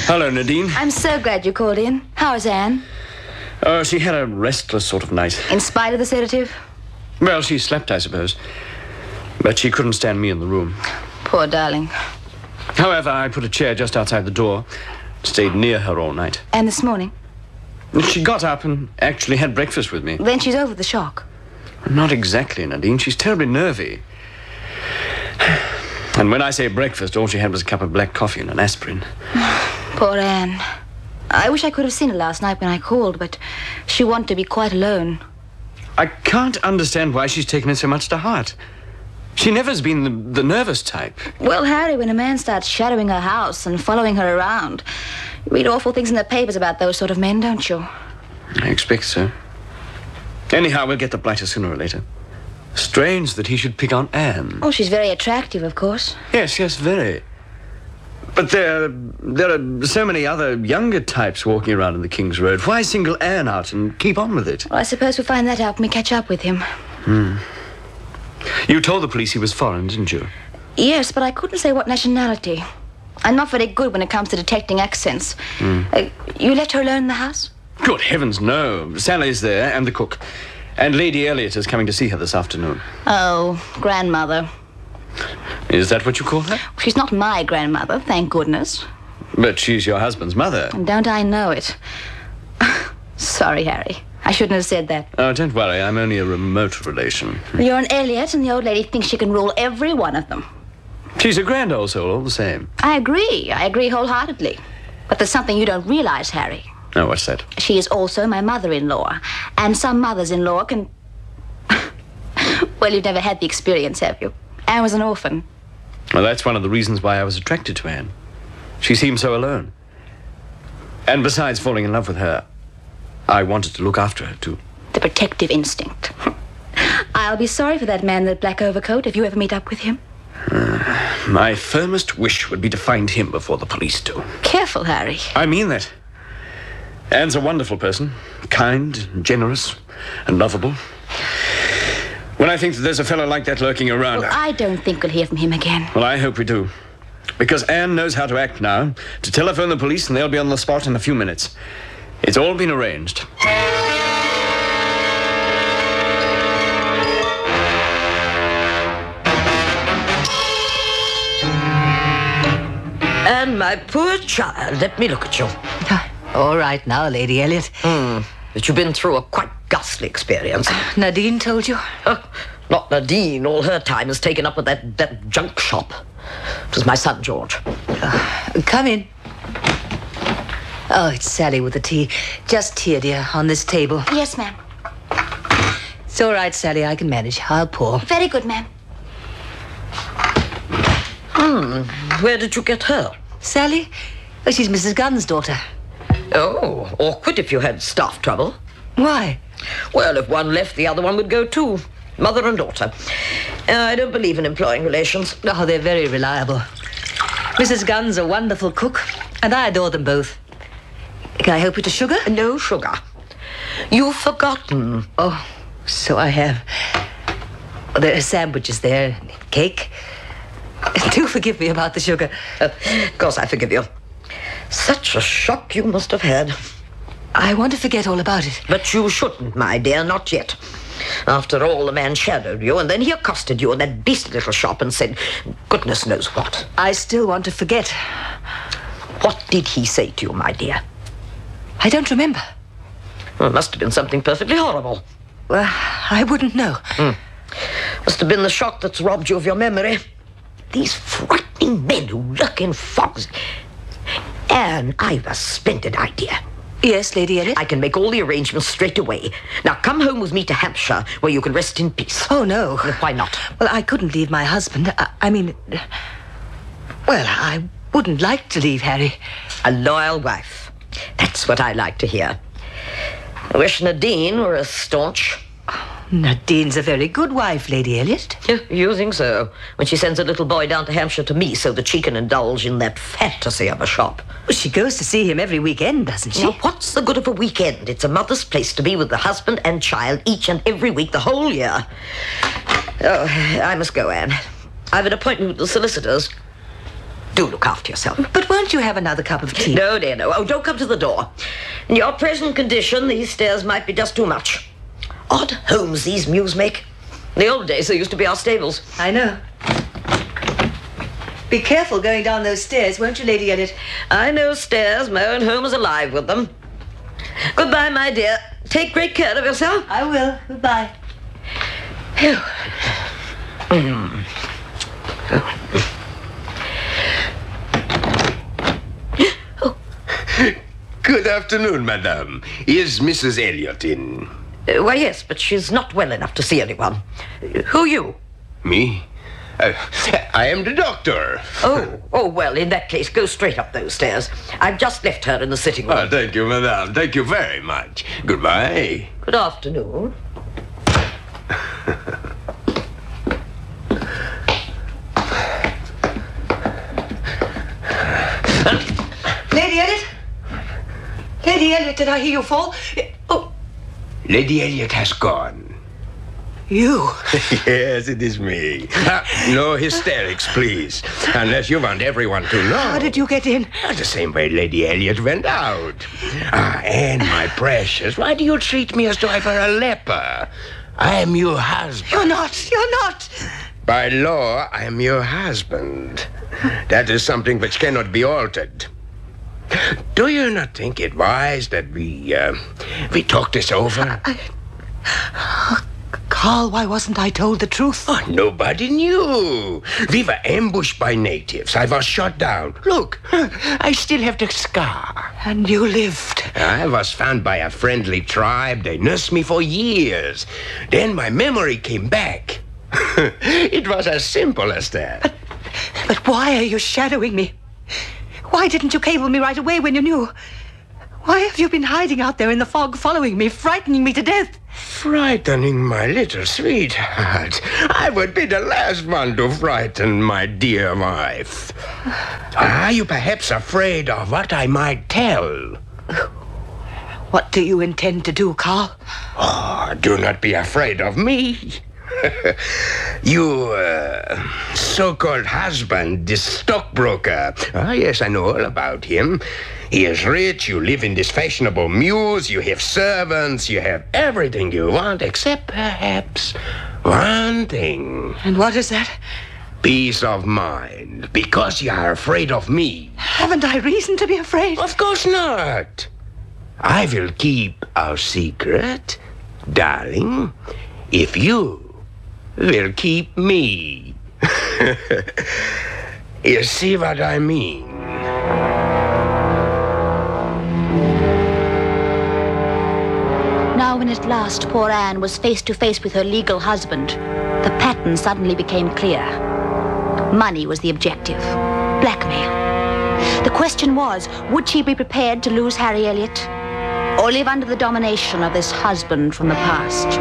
Hello, Nadine. I'm so glad you called in. How is Anne? Oh, she had a restless sort of night. In spite of the sedative? Well, she slept, I suppose. But she couldn't stand me in the room. Poor darling. However, I put a chair just outside the door, stayed near her all night. And this morning? She got up and actually had breakfast with me. Then she's over the shock. Not exactly, Nadine. She's terribly nervy. And when I say breakfast, all she had was a cup of black coffee and an aspirin. Poor Anne. I wish I could have seen her last night when I called, but she wanted to be quite alone. I can't understand why she's taken it so much to heart. She never has been the nervous type. Well, Harry, when a man starts shadowing her house and following her around, you read awful things in the papers about those sort of men, don't you? I expect so. Anyhow, we'll get the blighter sooner or later. Strange that he should pick on Anne. Oh, she's very attractive, of course. Yes, very. But there are so many other younger types walking around in the King's Road. Why single Anne out and keep on with it? Well, I suppose we'll find that out when we catch up with him. You told the police he was foreign, didn't you? Yes, but I couldn't say what nationality. I'm not very good when it comes to detecting accents. You let her alone in the house? Good heavens, no. Sally's there, and the cook. And Lady Elliot is coming to see her this afternoon. Oh, grandmother. Is that what you call her? She's not my grandmother, thank goodness. But she's your husband's mother. And don't I know it? Sorry, Harry. I shouldn't have said that. Oh, don't worry. I'm only a remote relation. You're an Elliot, and the old lady thinks she can rule every one of them. She's a grand old soul, all the same. I agree wholeheartedly. But there's something you don't realize, Harry. Oh, what's that? She is also my mother-in-law. And some mothers-in-law can... Well, you've never had the experience, have you? Anne was an orphan. Well, that's one of the reasons why I was attracted to Anne. She seemed so alone. And besides falling in love with her, I wanted to look after her, too. The protective instinct. I'll be sorry for that man in the black overcoat if you ever meet up with him. My firmest wish would be to find him before the police do. Careful, Harry. I mean that. Anne's a wonderful person. Kind, and generous, and lovable. When I think that there's a fellow like that lurking around... Well, I don't think we'll hear from him again. Well, I hope we do. Because Anne knows how to act now. To telephone the police and they'll be on the spot in a few minutes. It's all been arranged. And my poor child, let me look at you. All right now, Lady Elliot. That you've been through a quite ghastly experience. Nadine told you? Not Nadine. All her time is taken up with that junk shop. It was my son, George. Come in. Oh, it's Sally with the tea. Just here, dear, on this table. Yes, ma'am. It's all right, Sally. I can manage. I'll pour. Very good, ma'am. Where did you get her? Sally? Oh, she's Mrs. Gunn's daughter. Oh, awkward if you had staff trouble. Why? Well, if one left, the other one would go too. Mother and daughter. I don't believe in employing relations. Oh, they're very reliable. Mrs. Gunn's a wonderful cook, and I adore them both. Can I help you to sugar? No sugar. You've forgotten. Oh, so I have. Oh, there are sandwiches there, cake. Do forgive me about the sugar. Of course I forgive you. Such a shock you must have had. I want to forget all about it. But you shouldn't, my dear, not yet. After all, the man shadowed you, and then he accosted you in that beastly little shop and said goodness knows what. I still want to forget. What did he say to you, my dear? I don't remember. Well, it must have been something perfectly horrible. Well, I wouldn't know. Must have been the shock that's robbed you of your memory. These frightening men who lurk in fogs. Anne, I've a splendid idea. Yes, Lady Elliot? I can make all the arrangements straight away. Now, come home with me to Hampshire, where you can rest in peace. Oh, no. Why not? Well, I couldn't leave my husband. I mean... Well, I wouldn't like to leave Harry. A loyal wife. That's what I like to hear. I wish Nadine were as staunch. Nadine's a very good wife, Lady Elliot. You think so? When she sends a little boy down to Hampshire to me so that she can indulge in that fantasy of a shop. Well, she goes to see him every weekend, doesn't she? Now, what's the good of a weekend? It's a mother's place to be with the husband and child each and every week, the whole year. Oh, I must go, Anne. I've an appointment with the solicitors. do look after yourself. But won't you have another cup of tea? No, dear, no. Oh, don't come to the door. In your present condition, these stairs might be just too much. Odd homes these mews make. In the old days, they used to be our stables. I know. Be careful going down those stairs, won't you, Lady Elliot? I know stairs. My own home is alive with them. Goodbye, my dear. Take great care of yourself. I will. Goodbye. Good afternoon, madame. Is Mrs. Elliot in? Why, yes, but she's not well enough to see anyone. Who are you? Me? I am the doctor. Oh, well, in that case, go straight up those stairs. I've just left her in the sitting room. Oh, thank you, madame. Thank you very much. Goodbye. Good afternoon. Lady Elliot? Lady Elliot, did I hear you fall? Oh, Lady Elliot has gone. you. Yes, it is me. No hysterics, please. Unless you want everyone to know. How did you get in? The same way Lady Elliot went out. Anne, my precious, why do you treat me as though I were a leper? I am your husband. You're not. By law, I am your husband. That is something which cannot be altered. Do you not think it wise that we talk this over? Carl, why wasn't I told the truth? Oh, nobody knew. We were ambushed by natives. I was shot down. Look, I still have the scar. And you lived. I was found by a friendly tribe. They nursed me for years. Then my memory came back. It was as simple as that. But why are you shadowing me? Why didn't you cable me right away when you knew? Why have you been hiding out there in the fog, following me, frightening me to death? Frightening my little sweetheart. I would be the last one to frighten my dear wife. Are you perhaps afraid of what I might tell? What do you intend to do, Carl? Oh, do not be afraid of me. You, so-called husband, this stockbroker. Ah, yes, I know all about him. He is rich, you live in this fashionable mews, you have servants, you have everything you want, except perhaps one thing. And what is that? Peace of mind, because you are afraid of me. Haven't I reason to be afraid? Of course not. I will keep our secret, darling, if you will keep me. You see what I mean? Now, when at last poor Anne was face to face with her legal husband, the pattern suddenly became clear. Money was the objective. Blackmail. The question was, would she be prepared to lose Harry Elliot, or live under the domination of this husband from the past?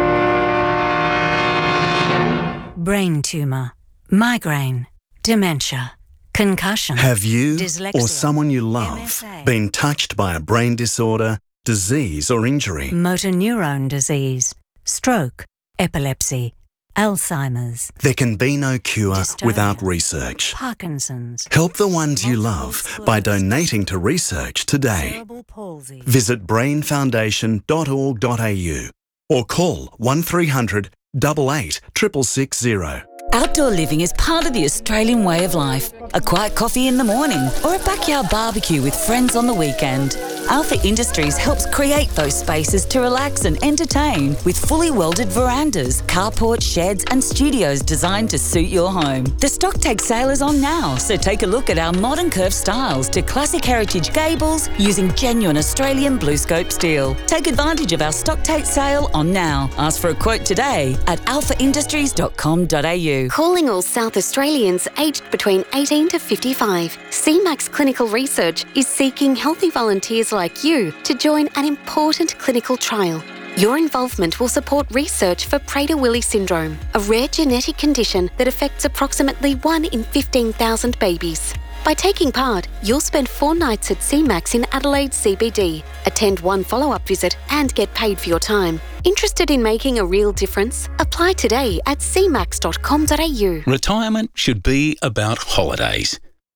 Brain tumor, migraine, dementia, concussion. Have you dyslexia, or someone you love MSA, been touched by a brain disorder, disease or injury? motor neurone disease, stroke, epilepsy, Alzheimer's, There can be no cure Dystonia, without research. Parkinson's, Help the ones you multiple love by sclerosis, donating to research today. cerebral palsy. Visit brainfoundation.org.au or call 1300 88 660. Outdoor living is part of the Australian way of life. A quiet coffee in the morning or a backyard barbecue with friends on the weekend. Alpha Industries helps create those spaces to relax and entertain with fully welded verandas, carports, sheds and studios designed to suit your home. The stock take sale is on now, so take a look at our modern curved styles to classic heritage gables using genuine Australian BlueScope steel. Take advantage of our stock take sale on now. Ask for a quote today at alphaindustries.com.au. Calling all South Australians aged between 18 to 55. CMAX Clinical Research is seeking healthy volunteers like you to join an important clinical trial. Your involvement will support research for Prader-Willi syndrome, a rare genetic condition that affects approximately 1 in 15,000 babies. By taking part, you'll spend 4 nights at CMAX in Adelaide CBD, attend 1 follow-up visit and get paid for your time. Interested in making a real difference? Apply today at cmax.com.au. Retirement should be about holidays. Or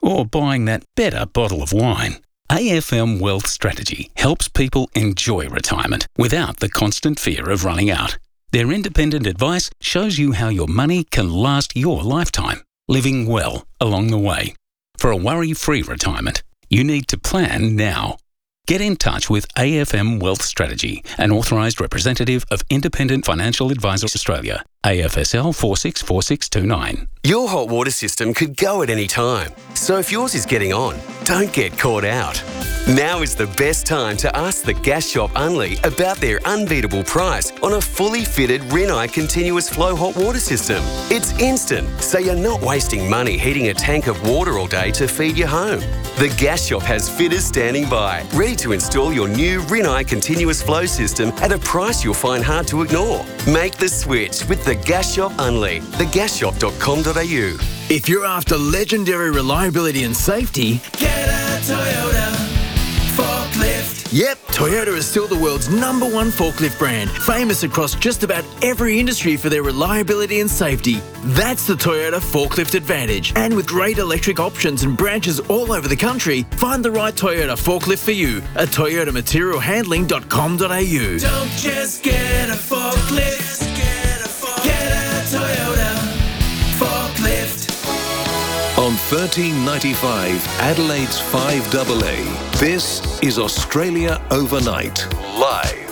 or buying that better bottle of wine. AFM Wealth Strategy helps people enjoy retirement without the constant fear of running out. Their independent advice shows you how your money can last your lifetime, living well along the way. For a worry-free retirement, you need to plan now. Get in touch with AFM Wealth Strategy, an authorised representative of Independent Financial Advisors Australia, AFSL 464629. Your hot water system could go at any time, so if yours is getting on, don't get caught out. Now is the best time to ask the Gas Shop Unley about their unbeatable price on a fully fitted Rinnai continuous flow hot water system. It's instant, so you're not wasting money heating a tank of water all day to feed your home. The Gas Shop has fitters standing by, ready to install your new Rinnai continuous flow system at a price you'll find hard to ignore. Make the switch with the Gas Shop Unley, thegasshop.com.au. If you're after legendary reliability and safety, get a Toyota forklift. Yep, Toyota is still the world's #1 forklift brand, famous across just about every industry for their reliability and safety. That's the Toyota Forklift Advantage. And with great electric options and branches all over the country, find the right Toyota forklift for you at toyotamaterialhandling.com.au. Don't just get a forklift, get a Toyota forklift. On 1395 Adelaide's 5AA, this is Australia Overnight, live.